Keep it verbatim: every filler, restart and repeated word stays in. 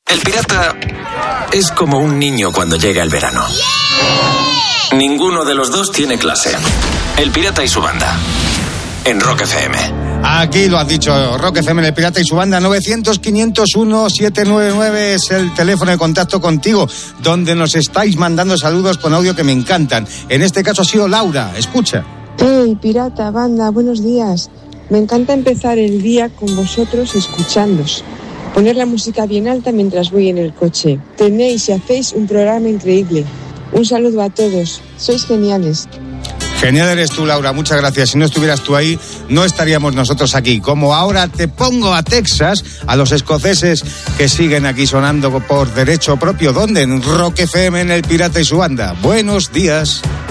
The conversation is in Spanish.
El pirata es como un niño cuando llega el verano. ¡Yeah! Ninguno de los dos tiene clase. El pirata y su banda. En Rock F M. Aquí lo has dicho, Rock F M, El Pirata y su banda. Novecientos, quinientos uno, setecientos noventa y nueve es el teléfono de contacto contigo, donde nos estáis mandando saludos con audio que me encantan. En este caso ha sido Laura, escucha. Hey, pirata, banda, buenos días. Me encanta empezar el día con vosotros escuchándos. Poner la música bien alta mientras voy en el coche. Tenéis y hacéis un programa increíble. Un saludo a todos, sois geniales. Genial eres tú, Laura, muchas gracias. Si no estuvieras tú ahí, no estaríamos nosotros aquí. Como ahora te pongo a Texas, a los escoceses que siguen aquí sonando por derecho propio. ¿Dónde? En Rock F M, en El Pirata y su banda. Buenos días.